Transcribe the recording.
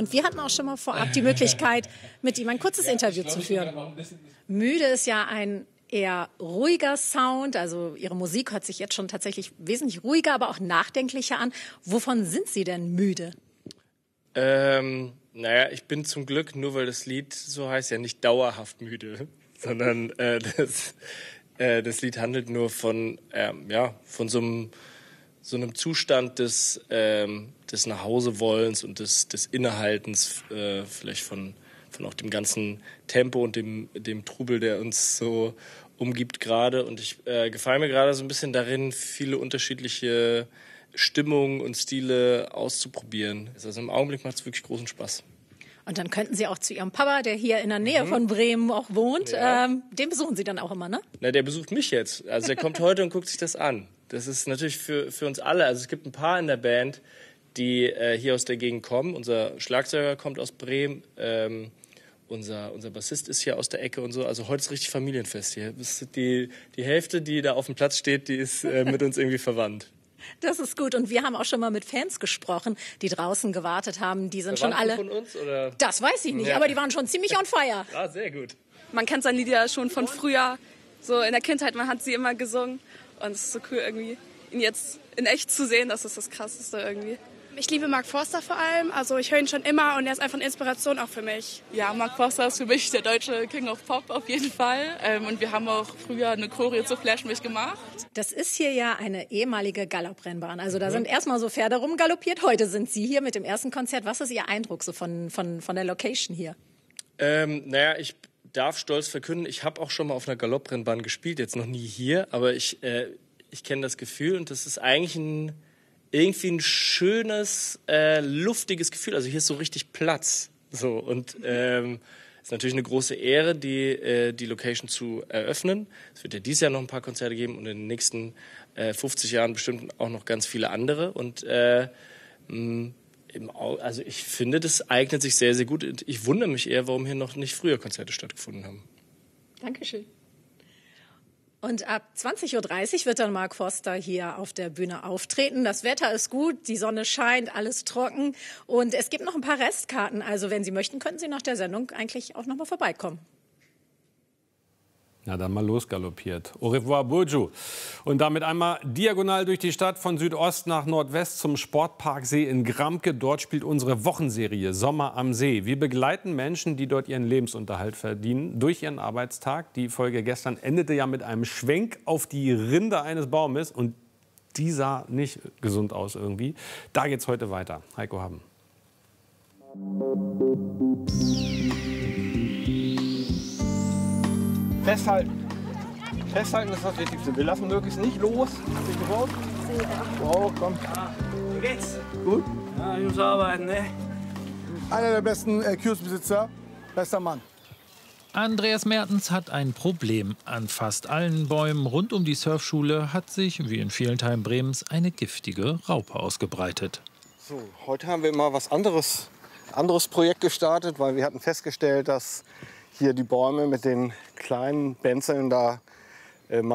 Und wir hatten auch schon mal vorab die Möglichkeit, mit ihm ein kurzes Interview zu führen. Müde ist ja ein eher ruhiger Sound. Also Ihre Musik hört sich jetzt schon tatsächlich wesentlich ruhiger, aber auch nachdenklicher an. Wovon sind Sie denn müde? Naja, ich bin zum Glück, nur weil das Lied so heißt, ja nicht dauerhaft müde, sondern das Lied handelt nur von so einem Zustand des Nachhausewollens und des Innehaltens, vielleicht von auch dem ganzen Tempo und dem Trubel, der uns so umgibt gerade. Und ich gefalle mir gerade so ein bisschen darin, viele unterschiedliche Stimmungen und Stile auszuprobieren. Also im Augenblick macht es wirklich großen Spaß. Und dann könnten Sie auch zu Ihrem Papa, der hier in der Nähe von Bremen auch wohnt, den besuchen Sie dann auch immer, ne? Na, der besucht mich jetzt. Also der kommt heute und guckt sich das an. Das ist natürlich für uns alle. Also es gibt ein paar in der Band, die hier aus der Gegend kommen. Unser Schlagzeuger kommt aus Bremen. Unser Bassist ist hier aus der Ecke und so. Also heute ist richtig Familienfest hier. Die Hälfte, die da auf dem Platz steht, die ist mit uns irgendwie verwandt. Das ist gut. Und wir haben auch schon mal mit Fans gesprochen, die draußen gewartet haben. Die sind schon alle... von uns, oder? Das weiß ich nicht, Ja. aber die waren schon ziemlich on fire. Ah, sehr gut. Man kennt seine Lieder schon von früher. So in der Kindheit, man hat sie immer gesungen. Und es ist so cool irgendwie, ihn jetzt in echt zu sehen. Das ist das Krasseste irgendwie. Ich liebe Mark Forster vor allem, also ich höre ihn schon immer und er ist einfach eine Inspiration auch für mich. Ja, Mark Forster ist für mich der deutsche King of Pop auf jeden Fall. Und wir haben auch früher eine Choreo zu Flash mich gemacht. Das ist hier ja eine ehemalige Galopprennbahn. Also da sind erstmal so Pferde rumgaloppiert. Heute sind Sie hier mit dem ersten Konzert. Was ist Ihr Eindruck so von der Location hier? Naja, ich darf stolz verkünden, ich habe auch schon mal auf einer Galopprennbahn gespielt, jetzt noch nie hier, aber ich kenne das Gefühl und das ist eigentlich irgendwie ein schönes, luftiges Gefühl. Also hier ist so richtig Platz. So, und ist natürlich eine große Ehre, die Location zu eröffnen. Es wird ja dieses Jahr noch ein paar Konzerte geben und in den nächsten 50 Jahren bestimmt auch noch ganz viele andere. Und also ich finde, das eignet sich sehr, sehr gut. Ich wundere mich eher, warum hier noch nicht früher Konzerte stattgefunden haben. Dankeschön. Und ab 20.30 Uhr wird dann Mark Forster hier auf der Bühne auftreten. Das Wetter ist gut, die Sonne scheint, alles trocken. Und es gibt noch ein paar Restkarten. Also wenn Sie möchten, könnten Sie nach der Sendung eigentlich auch noch mal vorbeikommen. Na dann mal losgaloppiert. Au revoir, Burju. Und damit einmal diagonal durch die Stadt von Südost nach Nordwest zum Sportparksee in Gramke. Dort spielt unsere Wochenserie Sommer am See. Wir begleiten Menschen, die dort ihren Lebensunterhalt verdienen, durch ihren Arbeitstag. Die Folge gestern endete ja mit einem Schwenk auf die Rinde eines Baumes. Und die sah nicht gesund aus irgendwie. Da geht's heute weiter. Heiko Haben. Festhalten. Festhalten ist das Wichtigste. Wir lassen möglichst nicht los. Wow, komm. Wie geht's? Gut. Ja, ich muss arbeiten, ne? Einer der besten Kioskbesitzer. Bester Mann. Andreas Mertens hat ein Problem. An fast allen Bäumen rund um die Surfschule hat sich, wie in vielen Teilen Bremens, eine giftige Raupe ausgebreitet. So, heute haben wir mal was anderes Projekt gestartet, weil wir hatten festgestellt, dass hier die Bäume mit den kleinen Benzeln da